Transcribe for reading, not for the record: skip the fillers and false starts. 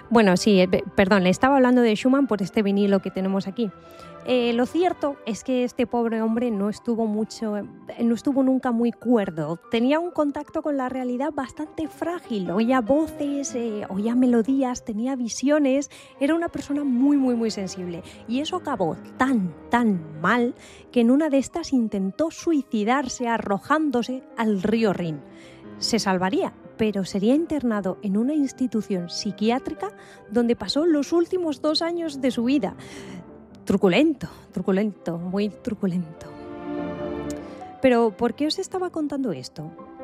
Bueno, sí, perdón, le estaba hablando de Schumann por este vinilo que tenemos aquí. Lo cierto es que este pobre hombre no estuvo nunca muy cuerdo. Tenía un contacto con la realidad bastante frágil. Oía voces, oía melodías, tenía visiones. Era una persona muy, muy, muy sensible. Y eso acabó tan mal que en una de estas intentó suicidarse arrojándose al río Rin. Se salvaría, pero sería internado en una institución psiquiátrica donde pasó los últimos 2 años de su vida. Truculento, muy truculento. Pero, ¿por qué os estaba contando esto?